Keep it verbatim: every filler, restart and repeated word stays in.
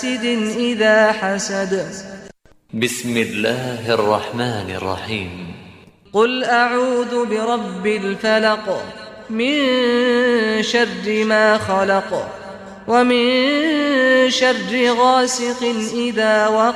إذا حسد. بسم الله الرحمن الرحيم. قل أعوذ برب الفلق من شر ما خلق ومن شر غاسق إذا وقب